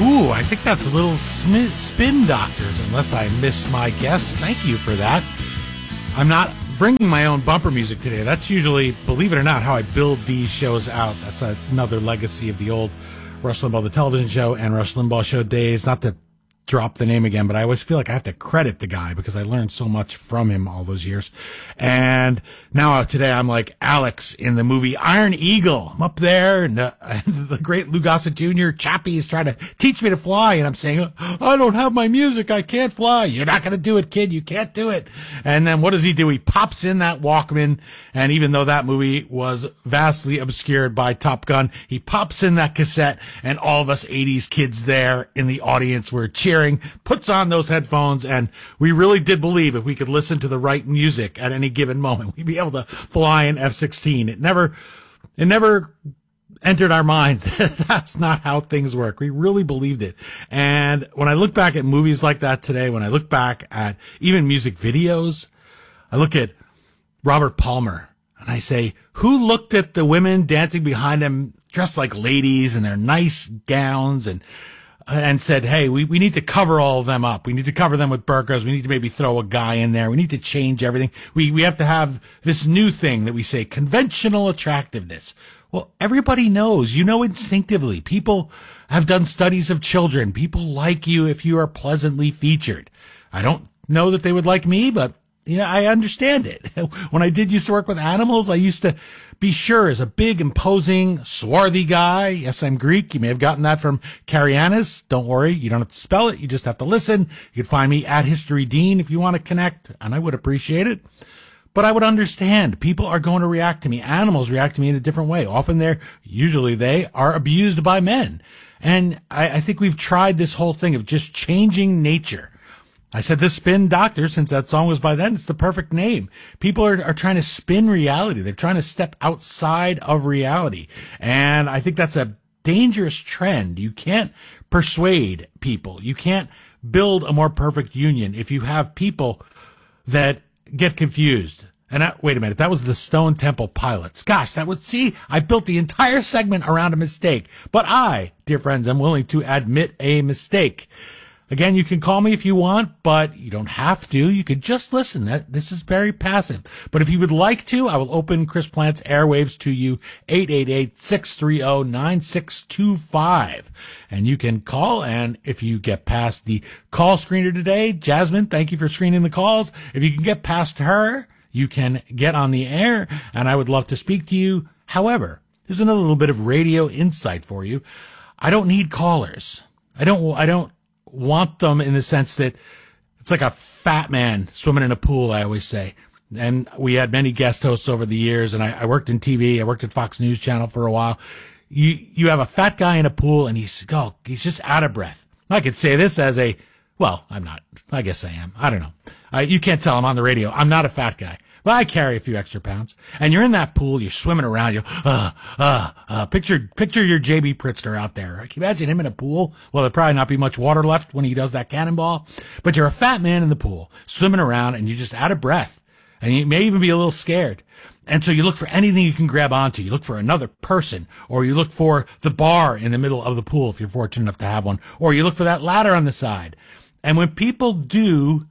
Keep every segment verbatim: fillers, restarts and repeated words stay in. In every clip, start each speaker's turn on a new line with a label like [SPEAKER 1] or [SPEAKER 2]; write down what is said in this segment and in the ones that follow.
[SPEAKER 1] Ooh, I think that's a little sm- Spin Doctors, unless I miss my guess. Thank you for that. I'm not bringing my own bumper music today. That's usually, believe it or not, how I build these shows out. That's another legacy of the old Rush Limbaugh, the television show, and Rush Limbaugh show days. Not to drop the name again, but I always feel like I have to credit the guy because I learned so much from him all those years. And now today I'm like Alex in the movie Iron Eagle. I'm up there, and, uh, and the great Lou Gossett Junior Chappie is trying to teach me to fly, and I'm saying, I don't have my music, I can't fly. You're not going to do it, kid. You can't do it. And then what does he do? He pops in that Walkman, and even though that movie was vastly obscured by Top Gun, he pops in that cassette, and all of us eighties kids there in the audience were cheering, puts on those headphones, and we really did believe if we could listen to the right music at any given moment, we'd be able to fly an F sixteen. It never, it never entered our minds that that's not how things work. We really believed it. And when I look back at movies like that today, when I look back at even music videos, I look at Robert Palmer and I say, who looked at the women dancing behind him dressed like ladies in their nice gowns and and said, hey, we, we need to cover all of them up. We need to cover them with burqas. We need to maybe throw a guy in there. We need to change everything. We we have to have this new thing that we say, conventional attractiveness. Well, everybody knows, you know instinctively. People have done studies of children. People like you if you are pleasantly featured. I don't know that they would like me, but you know, I understand it. When I did used to work with animals, I used to be sure as a big, imposing, swarthy guy. Yes, I'm Greek. You may have gotten that from Carianus. Don't worry. You don't have to spell it. You just have to listen. You can find me at History Dean if you want to connect, and I would appreciate it. But I would understand. People are going to react to me. Animals react to me in a different way. Often they're, usually they are abused by men. And I, I think we've tried this whole thing of just changing nature. I said the Spin Doctor, since that song was by then, it's the perfect name. People are, are trying to spin reality. They're trying to step outside of reality. And I think that's a dangerous trend. You can't persuade people. You can't build a more perfect union if you have people that get confused. And I, wait a minute, that was the Stone Temple Pilots. Gosh, that was, see, I built the entire segment around a mistake. But I, dear friends, am willing to admit a mistake. Again, you can call me if you want, but you don't have to. You could just listen. That, this is very passive. But if you would like to, I will open Chris Plant's airwaves to you, eight eight eight, six three zero, nine six two five. And you can call, and if you get past the call screener today, Jasmine, thank you for screening the calls. If you can get past her, you can get on the air, and I would love to speak to you. However, there's another little bit of radio insight for you. I don't need callers. I don't, I don't, want them in the sense that it's like a fat man swimming in a pool, I always say. And we had many guest hosts over the years, and I, I worked in T V. I worked at Fox News Channel for a while. You you have a fat guy in a pool, and he's, oh, he's just out of breath. I could say this as a, well, I'm not. I guess I am. I don't know. Uh, you can't tell I'm on the radio. I'm not a fat guy. Well, I carry a few extra pounds. And you're in that pool, you're swimming around, you uh, uh, uh, picture, picture your J B. Pritzker out there. Can you imagine him in a pool? Well, there'd probably not be much water left when he does that cannonball. But you're a fat man in the pool, swimming around, and you're just out of breath. And you may even be a little scared. And so you look for anything you can grab onto. You look for another person, or you look for the bar in the middle of the pool if you're fortunate enough to have one, or you look for that ladder on the side. And when people do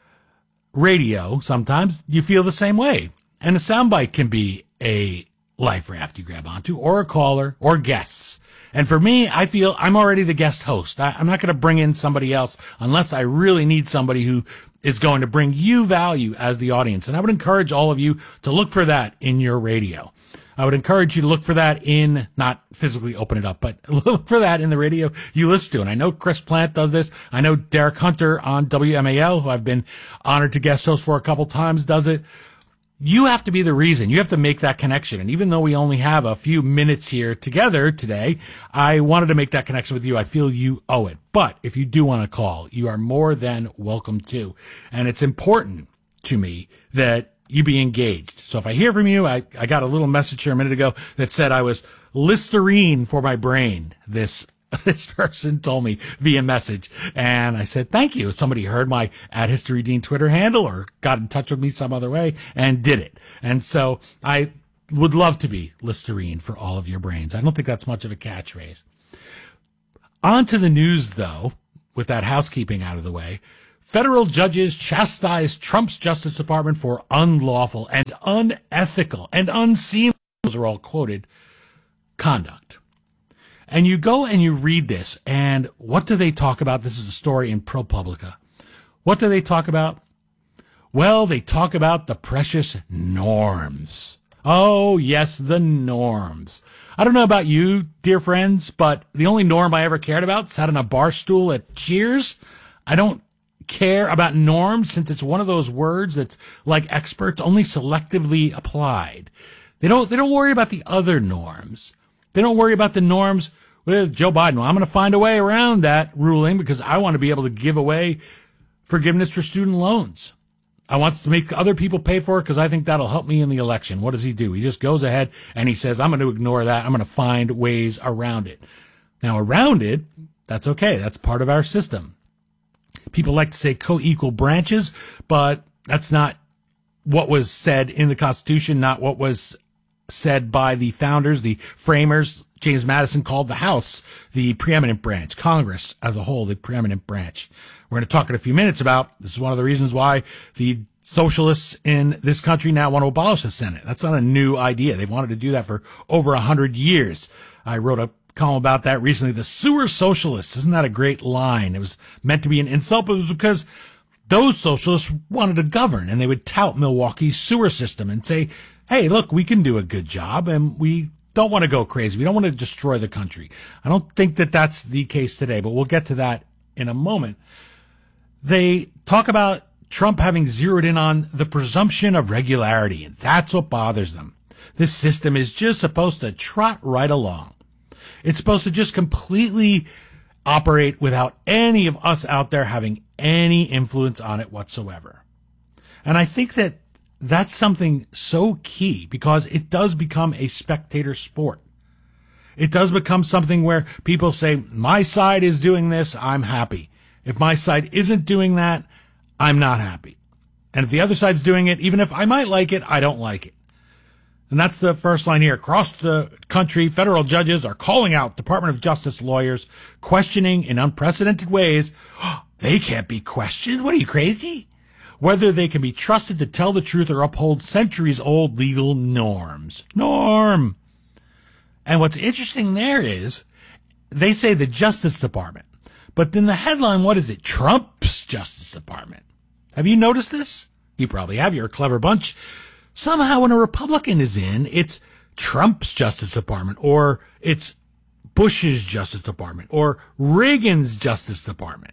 [SPEAKER 1] radio, sometimes you feel the same way. And a soundbite can be a life raft you grab onto, or a caller, or guests. And for me, I feel I'm already the guest host. I, I'm not going to bring in somebody else unless I really need somebody who is going to bring you value as the audience. And I would encourage all of you to look for that in your radio. I would encourage you to look for that in, not physically open it up, but look for that in the radio you listen to. And I know Chris Plant does this. I know Derek Hunter on W M A L, who I've been honored to guest host for a couple times, does it. You have to be the reason. You have to make that connection. And even though we only have a few minutes here together today, I wanted to make that connection with you. I feel you owe it. But if you do want to call, you are more than welcome to. And it's important to me that you be engaged. So if I hear from you, I, I got a little message here a minute ago that said I was Listerine for my brain. This this person told me via message. And I said, thank you. Somebody heard my at History Dean Twitter handle or got in touch with me some other way and did it. And so I would love to be Listerine for all of your brains. I don't think that's much of a catchphrase. On to the news, though, with that housekeeping out of the way. Federal judges chastise Trump's Justice Department for unlawful and unethical and unseemly, those are all quoted, conduct. And you go and you read this, and what do they talk about? This is a story in ProPublica. What do they talk about? Well, they talk about the precious norms. Oh, yes, the norms. I don't know about you, dear friends, but the only norm I ever cared about sat on a bar stool at Cheers. I don't care about norms since it's one of those words that's like experts, only selectively applied. They don't, they don't worry about the other norms. They don't worry about the norms with Joe Biden. Well, I'm going to find a way around that ruling because I want to be able to give away forgiveness for student loans. I want to make other people pay for it because I think that'll help me in the election. What does he do? He just goes ahead and he says, I'm going to ignore that. I'm going to find ways around it. Now, around it, that's okay. That's part of our system. People like to say co-equal branches, but that's not what was said in the Constitution, not what was said by the founders, the framers. James Madison called the House the preeminent branch, Congress as a whole, the preeminent branch. We're going to talk in a few minutes about, this is one of the reasons why the socialists in this country now want to abolish the Senate. That's not a new idea. They've wanted to do that for over a hundred years. I wrote a column about that recently. The sewer socialists. Isn't that a great line? It was meant to be an insult, but it was because those socialists wanted to govern, and they would tout Milwaukee's sewer system and say, hey, look, we can do a good job, and we don't want to go crazy. We don't want to destroy the country. I don't think that that's the case today, but we'll get to that in a moment. They talk about Trump having zeroed in on the presumption of regularity, and that's what bothers them. This system is just supposed to trot right along. It's supposed to just completely operate without any of us out there having any influence on it whatsoever. And I think that that's something so key because it does become a spectator sport. It does become something where people say, my side is doing this, I'm happy. If my side isn't doing that, I'm not happy. And if the other side's doing it, even if I might like it, I don't like it. And that's the first line here. Across the country, federal judges are calling out Department of Justice lawyers, questioning in unprecedented ways. Oh, they can't be questioned. What are you, crazy? Whether they can be trusted to tell the truth or uphold centuries-old legal norms. Norm. And what's interesting there is they say the Justice Department. But then the headline, what is it? Trump's Justice Department. Have you noticed this? You probably have. You're a clever bunch. Somehow when a Republican is in, it's Trump's Justice Department, or it's Bush's Justice Department, or Reagan's Justice Department.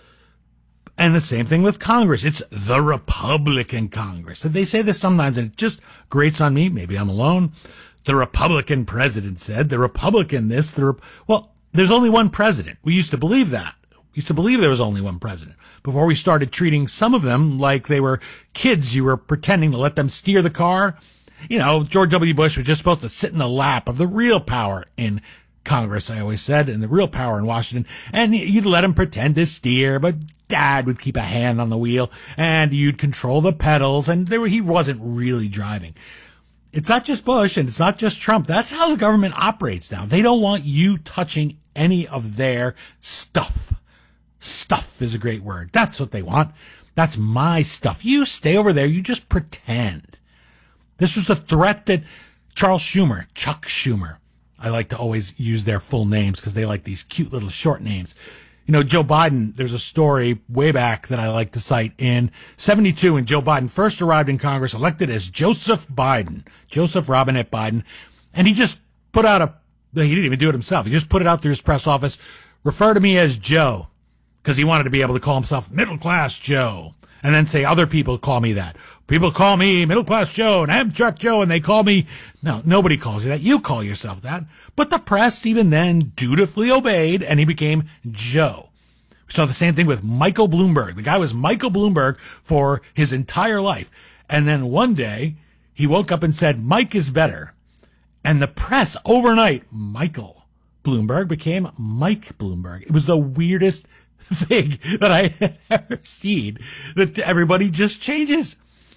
[SPEAKER 1] And the same thing with Congress. It's the Republican Congress. And they say this sometimes, and it just grates on me. Maybe I'm alone. The Republican president said, the Republican this, the Rep- well, there's only one president. We used to believe that. We used to believe there was only one president before we started treating some of them like they were kids. You were pretending to let them steer the car. You know, George W. Bush was just supposed to sit in the lap of the real power in Congress, I always said, and the real power in Washington. And you'd let him pretend to steer, but Dad would keep a hand on the wheel, and you'd control the pedals, and there he wasn't really driving. It's not just Bush, and it's not just Trump. That's how the government operates now. They don't want you touching any of their stuff. Stuff is a great word. That's what they want. That's my stuff. You stay over there. You just pretend. This was the threat that Charles Schumer, Chuck Schumer, I like to always use their full names because they like these cute little short names. You know, Joe Biden, there's a story way back that I like to cite in seventy-two when Joe Biden first arrived in Congress, elected as Joseph Biden, Joseph Robinette Biden. And he just put out a, he didn't even do it himself. He just put it out through his press office. Refer to me as Joe, because he wanted to be able to call himself middle class Joe. And then say other people call me that. People call me middle class Joe and Amtrak Joe, and they call me, no, nobody calls you that. You call yourself that. But the press even then dutifully obeyed, and he became Joe. We saw the same thing with Michael Bloomberg. The guy was Michael Bloomberg for his entire life. And then one day, he woke up and said, Mike is better. And the press overnight, Michael Bloomberg became Mike Bloomberg. It was the weirdest thing that I had ever seen, that everybody just changes.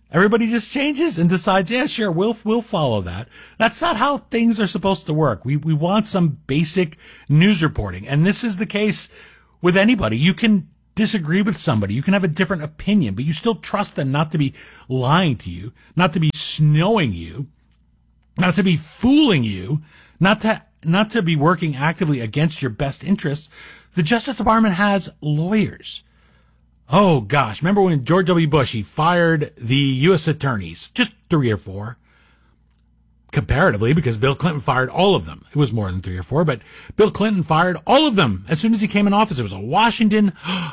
[SPEAKER 1] Everybody just changes and decides, yeah, sure, we'll we'll follow that. That's not how things are supposed to work. We we want some basic news reporting, and this is the case with anybody. You can disagree with somebody, you can have a different opinion, but you still trust them not to be lying to you, not to be snowing you, not to be fooling you, not to not to be working actively against your best interests. The Justice Department has lawyers. Oh, gosh. Remember when George W. Bush, he fired the U S attorneys, just three or four, comparatively, because Bill Clinton fired all of them. It was more than three or four, but Bill Clinton fired all of them as soon as he came in office. It was a Washington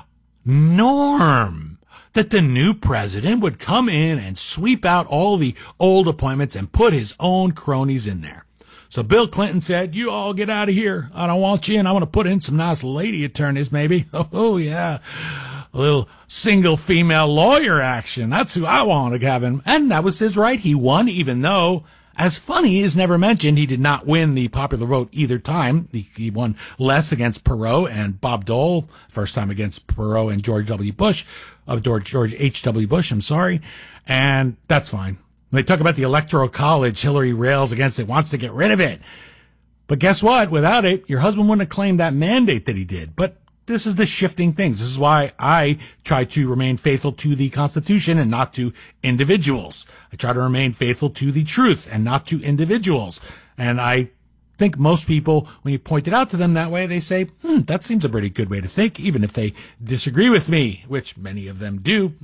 [SPEAKER 1] norm that the new president would come in and sweep out all the old appointments and put his own cronies in there. So Bill Clinton said, you all get out of here. I don't want you in. I want to put in some nice lady attorneys, maybe. Oh, oh yeah. A little single female lawyer action. That's who I want to have him. And that was his right. He won, even though, as funny is never mentioned, he did not win the popular vote either time. He, he won less against Perot and Bob Dole, first time against Perot and George W. Bush, of uh, George H W. Bush, I'm sorry. And that's fine. When they talk about the Electoral College, Hillary rails against it, wants to get rid of it. But guess what? Without it, your husband wouldn't have claimed that mandate that he did. But this is the shifting things. This is why I try to remain faithful to the Constitution and not to individuals. I try to remain faithful to the truth and not to individuals. And I think most people, when you point it out to them that way, they say, hmm, that seems a pretty good way to think, even if they disagree with me, which many of them do.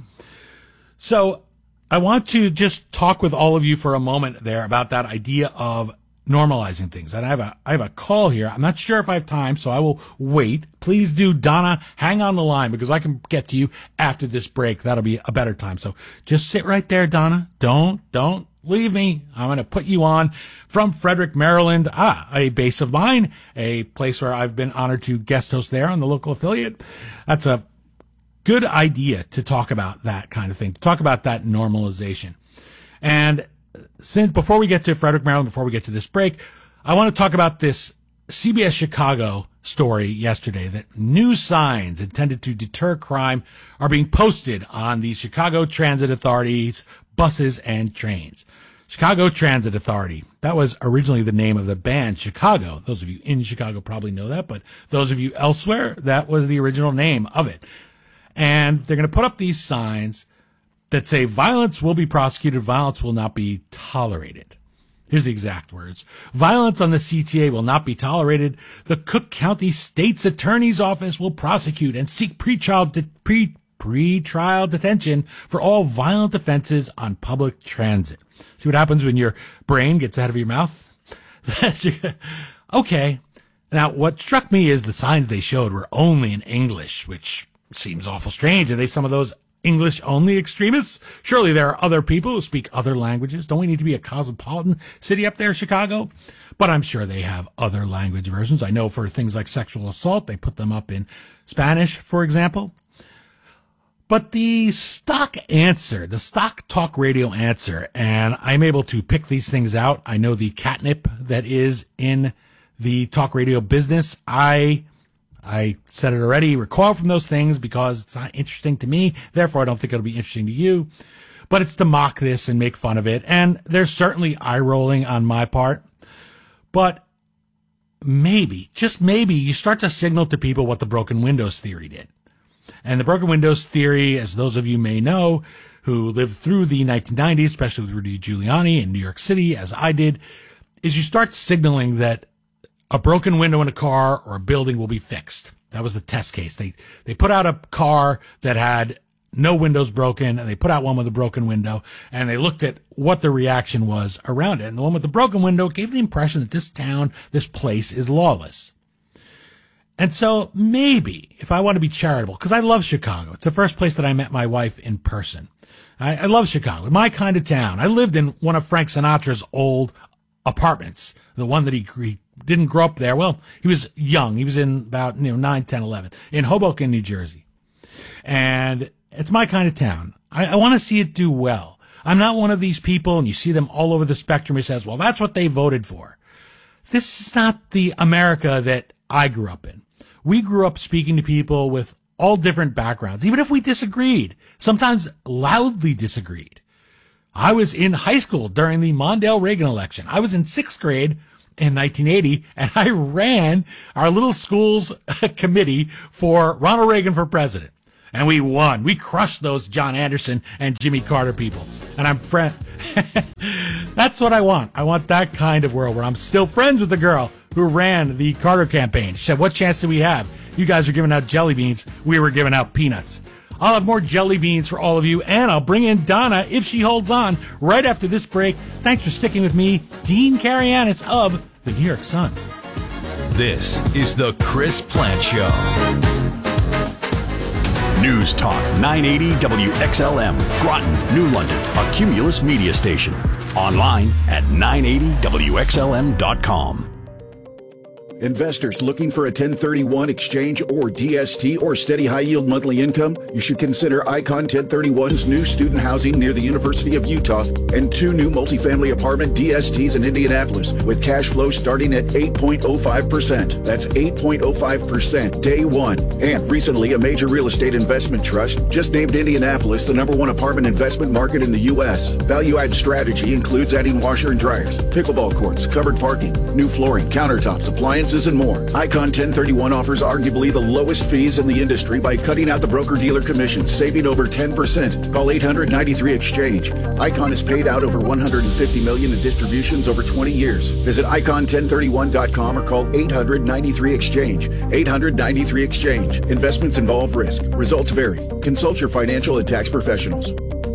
[SPEAKER 1] So I want to just talk with all of you for a moment there about that idea of normalizing things. And I have a, I have a call here. I'm not sure if I have time, so I will wait. Please do, Donna, hang on the line because I can get to you after this break. That'll be a better time. So just sit right there, Donna. Don't, don't leave me. I'm going to put you on from Frederick, Maryland. Ah, a base of mine, a place where I've been honored to guest host there on the local affiliate. That's a good idea to talk about that kind of thing, to talk about that normalization. And since before we get to Frederick, Maryland, before we get to this break, I want to talk about this C B S Chicago story yesterday that new signs intended to deter crime are being posted on the Chicago Transit Authority's buses and trains. Chicago Transit Authority. That was originally the name of the band Chicago. Those of you in Chicago probably know that, but those of you elsewhere, that was the original name of it. And they're going to put up these signs that say violence will be prosecuted, violence will not be tolerated. Here's the exact words. Violence on the C T A will not be tolerated. The Cook County State's Attorney's Office will prosecute and seek pre-trial, de- pre, pre-trial detention for all violent offenses on public transit. See what happens when your brain gets out of your mouth? Okay. Now, what struck me is the signs they showed were only in English, which seems awful strange. Are they some of those English-only extremists? Surely there are other people who speak other languages. Don't we need to be a cosmopolitan city up there, Chicago? But I'm sure they have other language versions. I know for things like sexual assault, they put them up in Spanish, for example. But the stock answer, the stock talk radio answer, and I'm able to pick these things out. I know the catnip that is in the talk radio business. I I said it already, recoil from those things because it's not interesting to me. Therefore, I don't think it'll be interesting to you. But it's to mock this and make fun of it. And there's certainly eye rolling on my part. But maybe, just maybe, you start to signal to people what the broken windows theory did. And the broken windows theory, as those of you may know, who lived through the nineteen nineties, especially with Rudy Giuliani in New York City, as I did, is you start signaling that a broken window in a car or a building will be fixed. That was the test case. They they put out a car that had no windows broken, and they put out one with a broken window, and they looked at what the reaction was around it. And the one with the broken window gave the impression that this town, this place is lawless. And so maybe, if I want to be charitable, because I love Chicago. It's the first place that I met my wife in person. I, I love Chicago, my kind of town. I lived in one of Frank Sinatra's old apartments, the one that he, he didn't grow up there. Well, he was young. He was in about, you know, nine, ten, eleven, in Hoboken, New Jersey. And it's my kind of town. I, I want to see it do well. I'm not one of these people, and you see them all over the spectrum who says, well, that's what they voted for. This is not the America that I grew up in. We grew up speaking to people with all different backgrounds, even if we disagreed, sometimes loudly disagreed. I was in high school during the Mondale Reagan election. I was in sixth grade in nineteen eighty, and I ran our little school's committee for Ronald Reagan for president. And we won. We crushed those John Anderson and Jimmy Carter people. And I'm friend. That's what I want. I want that kind of world where I'm still friends with the girl who ran the Carter campaign. She said, what chance do we have? You guys are giving out jelly beans. We were giving out peanuts. I'll have more jelly beans for all of you, and I'll bring in Donna if she holds on right after this break. Thanks for sticking with me, Dean Karayanis of the New York Sun.
[SPEAKER 2] This is the Chris Plante Show. News Talk nine eighty W X L M, Groton, New London, a Cumulus media station. Online at nine eighty W X L M dot com.
[SPEAKER 3] Investors looking for a ten thirty-one exchange or D S T or steady high-yield monthly income? You should consider Icon ten thirty-one's new student housing near the University of Utah and two new multifamily apartment D S Ts in Indianapolis with cash flow starting at eight point oh five percent. That's eight point oh five percent day one. And recently, a major real estate investment trust just named Indianapolis the number one apartment investment market in the U S. Value-add strategy includes adding washer and dryers, pickleball courts, covered parking, new flooring, countertops, appliances, and more. Icon ten thirty-one offers arguably the lowest fees in the industry by cutting out the broker-dealer commissions, saving over ten percent. Call eight hundred ninety-three exchange. Icon has paid out over one hundred fifty million dollars in distributions over twenty years. Visit icon ten thirty-one dot com or call eight hundred ninety-three exchange. eight hundred ninety-three exchange. Investments involve risk. Results vary. Consult your financial and tax professionals.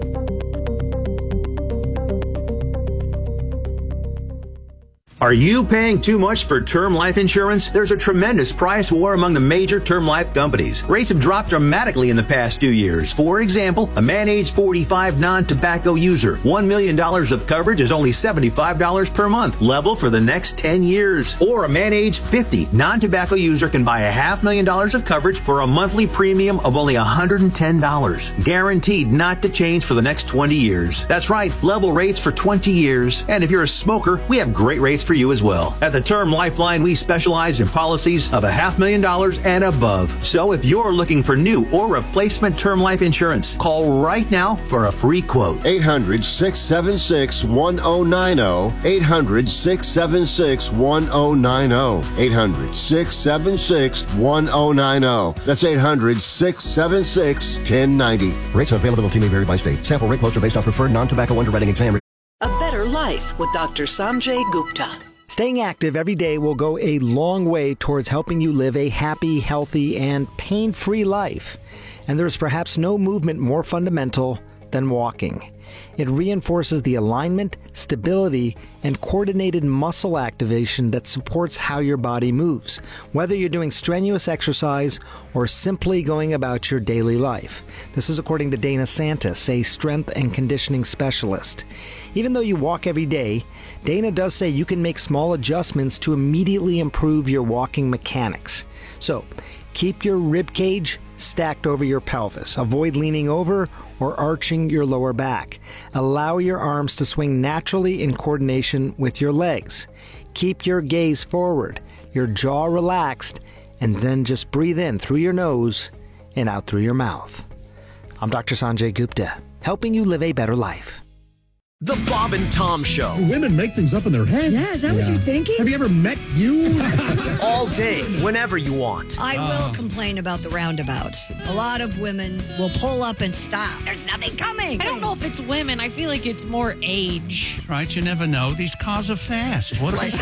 [SPEAKER 4] Are you paying too much for term life insurance? There's a tremendous price war among the major term life companies. Rates have dropped dramatically in the past two years. For example, a man age forty-five non-tobacco user, one million dollars of coverage is only seventy-five dollars per month, level for the next ten years. Or a man age fifty non-tobacco user can buy a half million dollars of coverage for a monthly premium of only one hundred ten dollars. Guaranteed not to change for the next twenty years. That's right, level rates for twenty years. And if you're a smoker, we have great rates for you as well. At the Term Lifeline, we specialize in policies of a half million dollars and above. So if you're looking for new or replacement term life insurance, call right now for a free quote.
[SPEAKER 5] eight hundred, six seven six, one oh nine oh. eight hundred, six seven six, one oh nine oh. eight hundred, six seven six, one oh nine oh. That's eight hundred, six seven six, one oh nine oh.
[SPEAKER 6] Rates and availability may vary by state. Sample rate quotes are based on preferred non-tobacco underwriting exam.
[SPEAKER 7] A better life with Doctor Sanjay Gupta.
[SPEAKER 8] Staying active every day will go a long way towards helping you live a happy, healthy, and pain-free life. And there's perhaps no movement more fundamental than walking. It reinforces the alignment, stability, and coordinated muscle activation that supports how your body moves, whether you're doing strenuous exercise or simply going about your daily life. This is according to Dana Santis, a strength and conditioning specialist. Even though you walk every day, Dana does say you can make small adjustments to immediately improve your walking mechanics. So, keep your rib cage stacked over your pelvis. Avoid leaning over or arching your lower back. Allow your arms to swing naturally in coordination with your legs. Keep your gaze forward, your jaw relaxed, and then just breathe in through your nose and out through your mouth. I'm Doctor Sanjay Gupta, helping you live a better life.
[SPEAKER 9] The Bob and Tom Show.
[SPEAKER 10] Women make things up in their head.
[SPEAKER 11] Yeah, is that yeah. what you're thinking?
[SPEAKER 10] Have you ever met you?
[SPEAKER 9] All day, whenever you want.
[SPEAKER 11] I uh. will complain about the roundabouts. A lot of women will pull up and stop. There's nothing coming.
[SPEAKER 12] I don't know if it's women. I feel like it's more age.
[SPEAKER 13] Right, you never know. These cars are fast. What are they?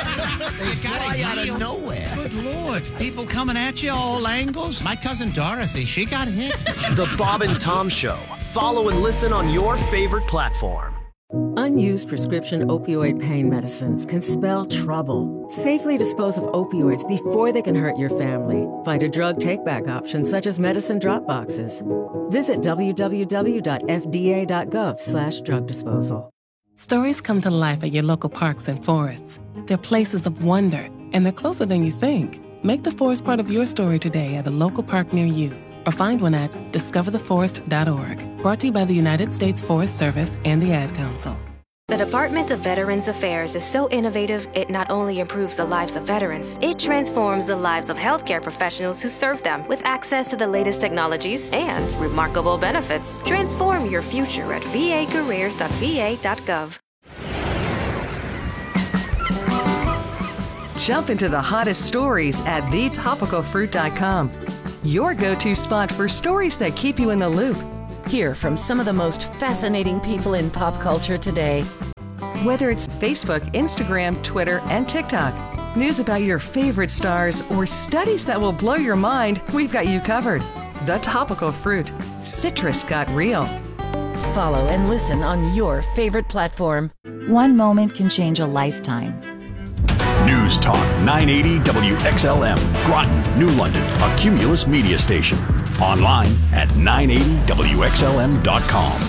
[SPEAKER 14] They fly out of nowhere.
[SPEAKER 13] Good Lord. People coming at you all angles. My cousin Dorothy, she got hit.
[SPEAKER 9] The Bob and Tom Show. Follow and listen on your favorite platform.
[SPEAKER 15] Unused prescription opioid pain medicines can spell trouble. Safely dispose of opioids before they can hurt your family. Find a drug take-back option such as medicine drop boxes. Visit w w w dot f d a dot gov slash drug disposal.
[SPEAKER 16] Stories come to life at your local parks and forests. They're places of wonder, and they're closer than you think. Make the forest part of your story today at a local park near you, or find one at discover the forest dot org. Brought to you by the United States Forest Service and the Ad Council.
[SPEAKER 17] The Department of Veterans Affairs is so innovative, it not only improves the lives of veterans, it transforms the lives of healthcare professionals who serve them with access to the latest technologies and remarkable benefits. Transform your future at v a careers dot v a dot gov.
[SPEAKER 18] Jump into the hottest stories at the topical fruit dot com. Your go-to spot for stories that keep you in the loop. Hear from some of the most fascinating people in pop culture today. Whether it's Facebook, Instagram, Twitter, and TikTok, news about your favorite stars, or studies that will blow your mind, we've got you covered. The Topical Fruit. Citrus got real.
[SPEAKER 19] Follow and listen on your favorite platform.
[SPEAKER 20] One moment can change a lifetime.
[SPEAKER 2] News Talk nine eighty W X L M, Groton, New London, a Cumulus media station. Online at nine eighty W X L M dot com.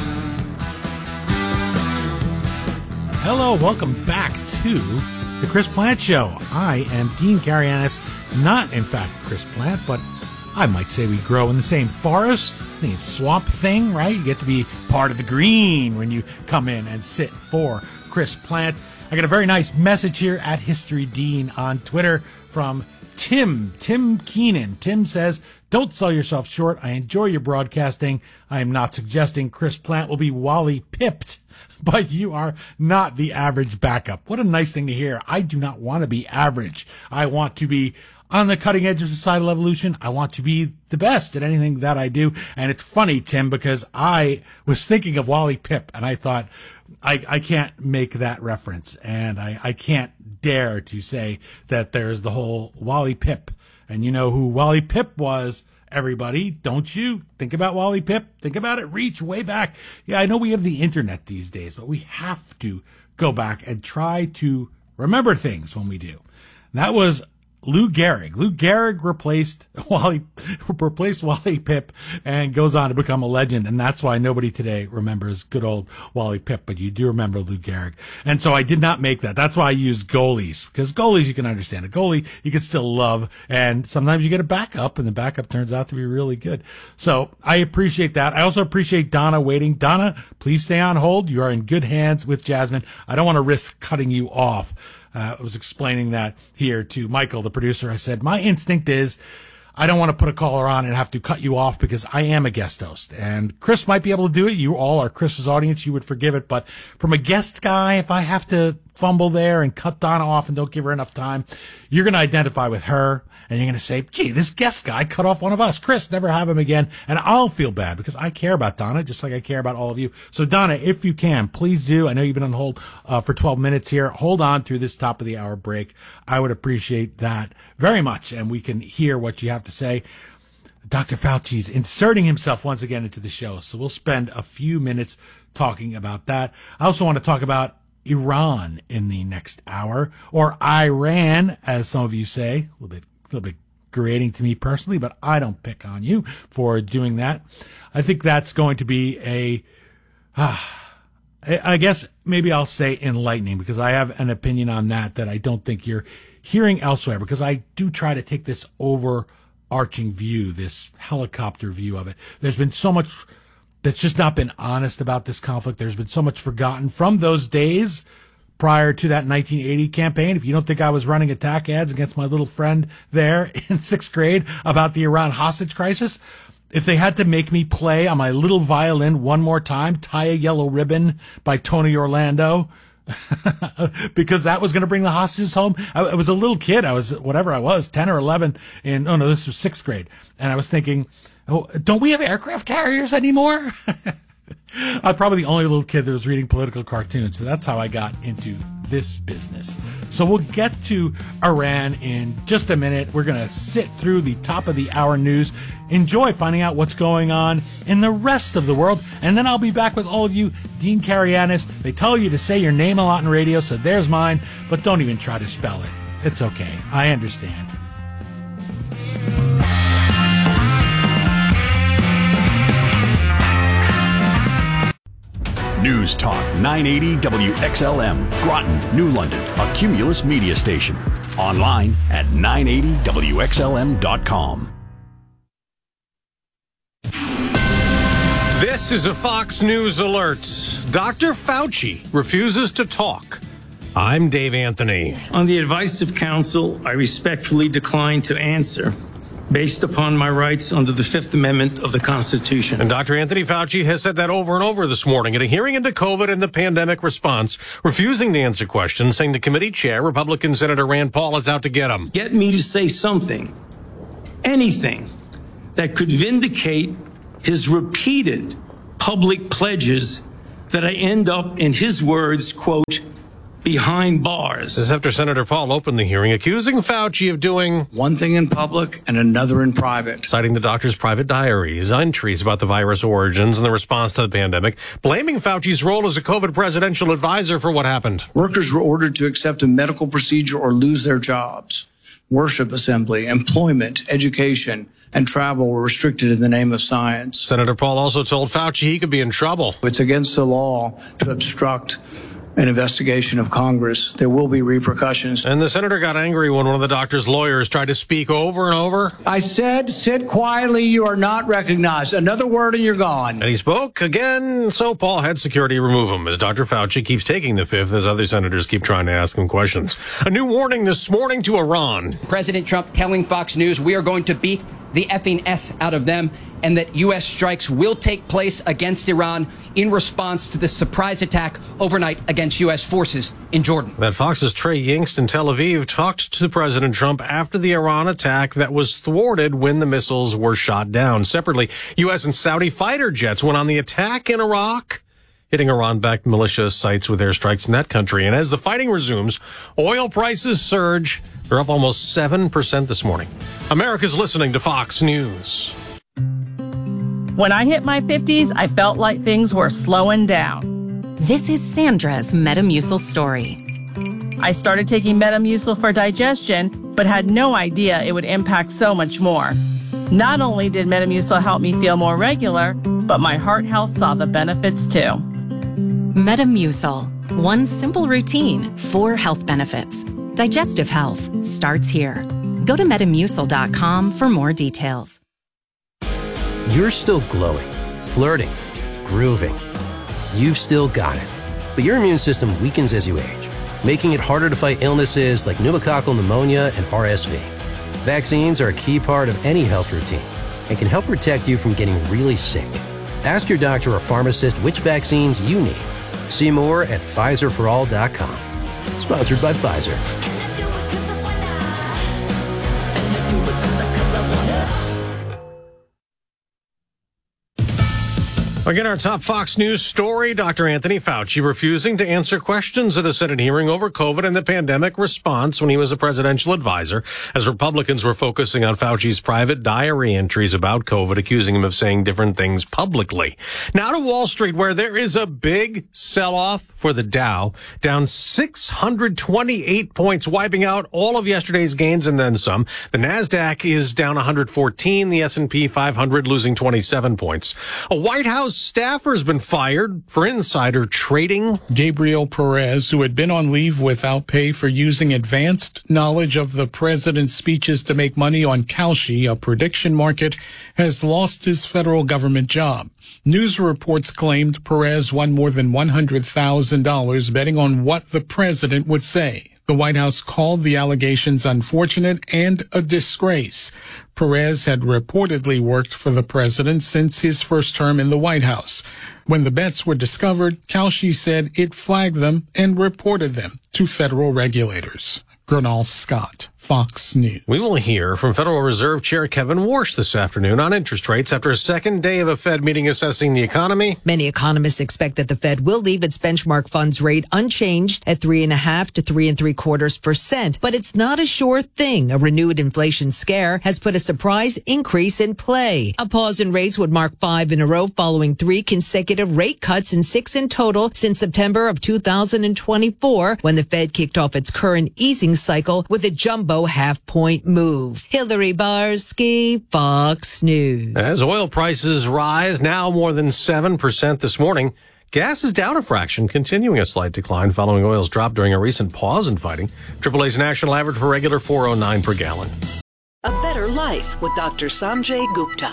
[SPEAKER 1] Hello, welcome back to the Chris Plant Show. I am Dean Karayanis, not in fact Chris Plant, but I might say we grow in the same forest, the swamp thing, right? You get to be part of the green when you come in and sit for Chris Plant. I got a very nice message here at History Dean on Twitter from Tim, Tim Keenan. Tim says, don't sell yourself short. I enjoy your broadcasting. I am not suggesting Chris Plant will be Wally pipped, but you are not the average backup. What a nice thing to hear. I do not want to be average. I want to be on the cutting edge of societal evolution. I want to be the best at anything that I do. And it's funny, Tim, because I was thinking of Wally Pipp, and I thought, I, I can't make that reference, and I, I can't dare to say that there's the whole Wally Pipp. And you know who Wally Pipp was, everybody, don't you? Think about Wally Pipp. Think about it. Reach way back. Yeah, I know we have the internet these days, but we have to go back and try to remember things when we do. And that was Lou Gehrig. Lou Gehrig replaced Wally, replaced Wally Pipp and goes on to become a legend. And that's why nobody today remembers good old Wally Pipp, but you do remember Lou Gehrig. And so I did not make that. That's why I used goalies, because goalies you can understand. A goalie you can still love, and sometimes you get a backup, and the backup turns out to be really good. So I appreciate that. I also appreciate Donna waiting. Donna, please stay on hold. You are in good hands with Jasmine. I don't want to risk cutting you off. Uh, I was explaining that here to Michael, the producer. I said, my instinct is I don't want to put a caller on and have to cut you off because I am a guest host. And Chris might be able to do it. You all are Chris's audience. You would forgive it. But from a guest guy, if I have to fumble there and cut Donna off and don't give her enough time, you're going to identify with her. And you're going to say, gee, this guest guy cut off one of us. Chris, never have him again. And I'll feel bad because I care about Donna just like I care about all of you. So, Donna, if you can, please do. I know you've been on hold uh, for twelve minutes here. Hold on through this top of the hour break. I would appreciate that very much. And we can hear what you have to say. Doctor Fauci's inserting himself once again into the show. So we'll spend a few minutes talking about that. I also want to talk about Iran in the next hour, or Iran, as some of you say, a little bit A little bit grating to me personally, but I don't pick on you for doing that. I think that's going to be a, ah, I guess maybe I'll say enlightening, because I have an opinion on that that I don't think you're hearing elsewhere, because I do try to take this overarching view, this helicopter view of it. There's been so much that's just not been honest about this conflict. There's been so much forgotten from those days prior to that nineteen eighty campaign. If you don't think I was running attack ads against my little friend there in sixth grade about the Iran hostage crisis, if they had to make me play on my little violin one more time, Tie a Yellow Ribbon by Tony Orlando, because that was going to bring the hostages home. I, I was a little kid. I was, whatever I was, ten or eleven in, oh no, this was sixth grade. And I was thinking, oh, don't we have aircraft carriers anymore? I'm probably the only little kid that was reading political cartoons, so that's how I got into this business. So we'll get to Iran in just a minute. We're going to sit through the top of the hour news, enjoy finding out what's going on in the rest of the world, and then I'll be back with all of you, Dean Karayanis. They tell you to say your name a lot in radio, so there's mine, but don't even try to spell it. It's okay. I understand.
[SPEAKER 2] News Talk nine eighty W X L M, Groton, New London, a Cumulus media station. Online at nine eighty W X L M dot com.
[SPEAKER 21] This is a Fox News alert. Doctor Fauci refuses to talk. I'm Dave Anthony.
[SPEAKER 22] On the advice of counsel, I respectfully decline to answer based upon my rights under the Fifth Amendment of the Constitution.
[SPEAKER 21] And Doctor Anthony Fauci has said that over and over this morning at a hearing into COVID and the pandemic response, refusing to answer questions, saying the committee chair, Republican Senator Rand Paul, is out to get him.
[SPEAKER 22] Get me to say something, anything, that could vindicate his repeated public pledges that I end up, in his words, quote, behind bars.
[SPEAKER 21] This is after Senator Paul opened the hearing, accusing Fauci of doing
[SPEAKER 22] one thing in public and another in private.
[SPEAKER 21] Citing the doctor's private diaries, entries about the virus origins and the response to the pandemic, blaming Fauci's role as a COVID presidential advisor for what happened.
[SPEAKER 22] Workers were ordered to accept a medical procedure or lose their jobs. Worship assembly, employment, education, and travel were restricted in the name of science.
[SPEAKER 21] Senator Paul also told Fauci he could be in trouble.
[SPEAKER 22] It's against the law to obstruct an investigation of Congress. There will be repercussions.
[SPEAKER 21] And the senator got angry when one of the doctor's lawyers tried to speak over and over.
[SPEAKER 22] I said, sit quietly, you are not recognized. Another word and you're gone.
[SPEAKER 21] And he spoke again, so Paul had security remove him as Doctor Fauci keeps taking the fifth as other senators keep trying to ask him questions. A new warning this morning to Iran.
[SPEAKER 23] President Trump telling Fox News we are going to beat the effing S out of them, and that U S strikes will take place against Iran in response to the surprise attack overnight against U S forces in Jordan.
[SPEAKER 21] That Fox's Trey Yingst in Tel Aviv talked to President Trump after the Iran attack that was thwarted when the missiles were shot down. Separately, U S and Saudi fighter jets went on the attack in Iraq, hitting Iran-backed militia sites with airstrikes in that country. And as the fighting resumes, oil prices surge. They're up almost seven percent this morning. America's listening to Fox News.
[SPEAKER 24] When I hit my fifties, I felt like things were slowing down.
[SPEAKER 25] This is Sandra's Metamucil story.
[SPEAKER 24] I started taking Metamucil for digestion, but had no idea it would impact so much more. Not only did Metamucil help me feel more regular, but my heart health saw the benefits too.
[SPEAKER 25] Metamucil. One simple routine, four health benefits. Digestive health starts here. Go to Metamucil dot com for more details.
[SPEAKER 26] You're still glowing, flirting, grooving. You've still got it. But your immune system weakens as you age, making it harder to fight illnesses like pneumococcal pneumonia and R S V. Vaccines are a key part of any health routine and can help protect you from getting really sick. Ask your doctor or pharmacist which vaccines you need. See more at Pfizer for all dot com. Sponsored by Pfizer.
[SPEAKER 21] Again, our top Fox News story, Doctor Anthony Fauci refusing to answer questions at a Senate hearing over COVID and the pandemic response when he was a presidential advisor, as Republicans were focusing on Fauci's private diary entries about COVID, accusing him of saying different things publicly. Now to Wall Street, where there is a big sell-off for the Dow, down six hundred twenty-eight points, wiping out all of yesterday's gains and then some. The Nasdaq is down one hundred fourteen, the S and P five hundred losing twenty-seven points. A White House staffer's been fired for insider trading.
[SPEAKER 27] Gabriel Perez, who had been on leave without pay for using advanced knowledge of the president's speeches to make money on Kalshi, a prediction market, has lost his federal government job. News reports claimed Perez won more than one hundred thousand dollars betting on what the president would say. The White House called the allegations unfortunate and a disgrace. Perez had reportedly worked for the president since his first term in the White House. When the bets were discovered, Kalshi said it flagged them and reported them to federal regulators. Gernal Scott, Fox News.
[SPEAKER 21] We will hear from Federal Reserve Chair Kevin Warsh this afternoon on interest rates after a second day of a Fed meeting assessing the economy.
[SPEAKER 28] Many economists expect that the Fed will leave its benchmark funds rate unchanged at three and a half to three and three quarters percent. But it's not a sure thing. A renewed inflation scare has put a surprise increase in play. A pause in rates would mark five in a row following three consecutive rate cuts and six in total since September of two thousand twenty-four, when the Fed kicked off its current easing cycle with a jumbo half-point move. Hillary Barsky, Fox News.
[SPEAKER 21] As oil prices rise, now more than seven percent this morning, gas is down a fraction, continuing a slight decline following oil's drop during a recent pause in fighting. triple A's national average for regular four oh nine per gallon.
[SPEAKER 7] A Better Life with Doctor Sanjay Gupta.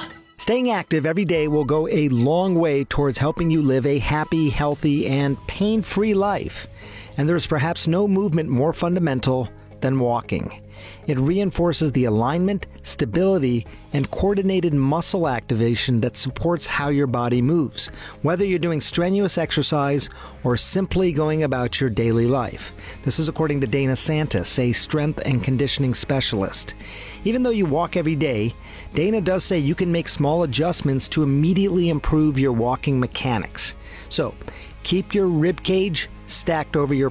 [SPEAKER 3] Staying active every day will go a long way towards helping you live a happy, healthy, and pain-free life. And there's perhaps no movement more fundamental than walking. It reinforces the alignment, stability, and coordinated muscle activation that supports how your body moves, whether you're doing strenuous exercise or simply going about your daily life. This is according to Dana Santis, a strength and conditioning specialist. Even though you walk every day, Dana does say you can make small adjustments to immediately improve your walking mechanics. So, keep your rib cage stacked over your